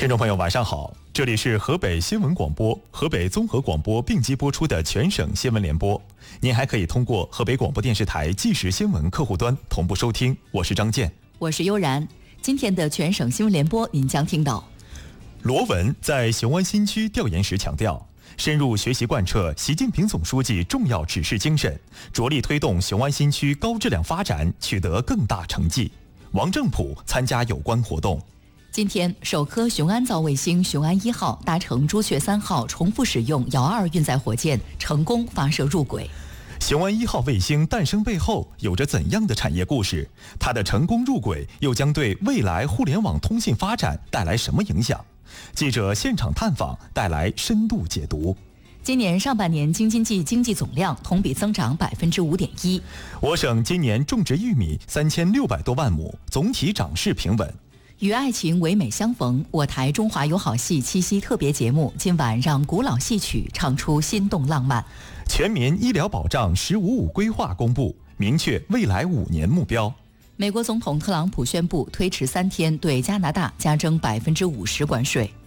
听众朋友晚上好，这里是河北新闻广播、河北综合广播并机播出的全省新闻联播。您还可以通过河北广播电视台即时新闻客户端同步收听。我是张健， 我是悠然。今天的全省新闻联播，您将听到罗文在雄安新区调研时强调，深入学习贯彻习近平总书记重要指示精神，着力推动雄安新区高质量发展取得更大成绩。王正普参加有关活动。 今天，首颗雄安造卫星雄安1号搭乘朱雀3号重复使用遥2运载火箭，成功发射入轨。 雄安1号卫星诞生背后有着怎样的产业故事？它的成功入轨又将对未来互联网通信发展带来什么影响？记者现场探访，带来深度解读。 今年上半年京津冀经济总量同比增长5.1%。 我省今年种植玉米3600多万亩，总体长势平稳。 与爱情唯美相逢，我台中华友好戏七夕特别节目今晚让古老戏曲唱出心动浪漫。 全民医疗保障“15+5”规划公布，明确未来5年目标。 美国总统特朗普宣布推迟3天对加拿大加征50%关税。